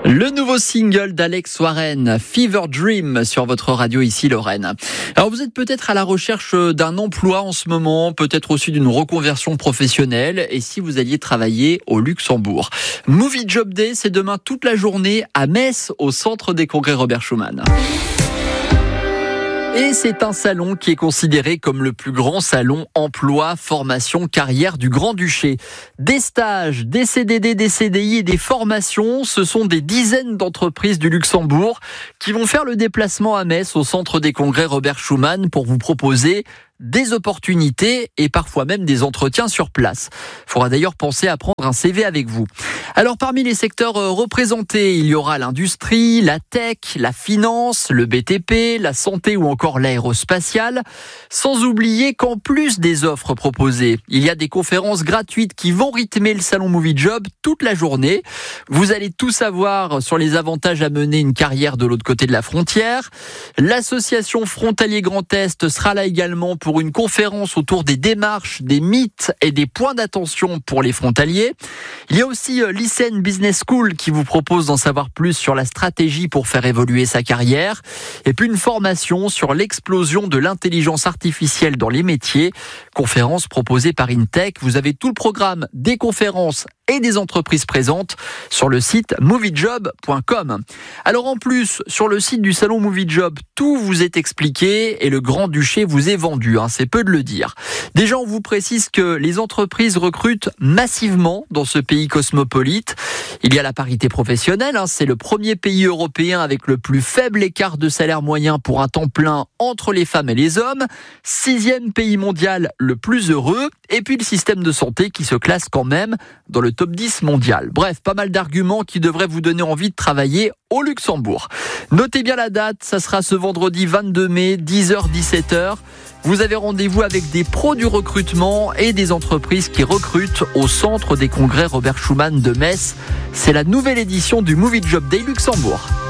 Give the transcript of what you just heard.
Le nouveau single d'Alex Warren, Fever Dream, sur votre radio ici Lorraine. Alors vous êtes peut-être à la recherche d'un emploi en ce moment, peut-être aussi d'une reconversion professionnelle, et si vous alliez travailler au Luxembourg. Movie Job Day, c'est demain toute la journée à Metz, au centre des congrès Robert Schuman. Et c'est un salon qui est considéré comme le plus grand salon emploi, formation, carrière du Grand-Duché. Des stages, des CDD, des CDI et des formations, ce sont des dizaines d'entreprises du Luxembourg qui vont faire le déplacement à Metz au centre des congrès Robert Schuman pour vous proposer des opportunités et parfois même des entretiens sur place. Il faudra d'ailleurs penser à prendre un CV avec vous. Alors parmi les secteurs représentés, il y aura l'industrie, la tech, la finance, le BTP, la santé ou encore l'aérospatiale. Sans oublier qu'en plus des offres proposées, il y a des conférences gratuites qui vont rythmer le salon Movie Job toute la journée. Vous allez tout savoir sur les avantages à mener une carrière de l'autre côté de la frontière. L'association Frontalier Grand Est sera là également pour une conférence autour des démarches, des mythes et des points d'attention pour les frontaliers. Il y a aussi l'ICN Business School qui vous propose d'en savoir plus sur la stratégie pour faire évoluer sa carrière. Et puis une formation sur l'explosion de l'intelligence artificielle dans les métiers. Conférence proposée par Intech. Vous avez tout le programme des conférences et des entreprises présentes sur le site moviejob.com. Alors en plus, sur le site du salon Movie Job, tout vous est expliqué et le Grand-Duché vous est vendu, c'est peu de le dire. Déjà, on vous précise que les entreprises recrutent massivement dans ce pays cosmopolite. Il y a la parité professionnelle, c'est le premier pays européen avec le plus faible écart de salaire moyen pour un temps plein entre les femmes et les hommes. 6e pays mondial le plus heureux. Et puis le système de santé qui se classe quand même dans le top 10 mondial. Bref, pas mal d'arguments qui devraient vous donner envie de travailler au Luxembourg. Notez bien la date, ça sera ce vendredi 22 mai, 10h-17h. Vous avez rendez-vous avec des pros du recrutement et des entreprises qui recrutent au centre des congrès Robert Schuman de Metz. C'est la nouvelle édition du Movie Job Day Luxembourg.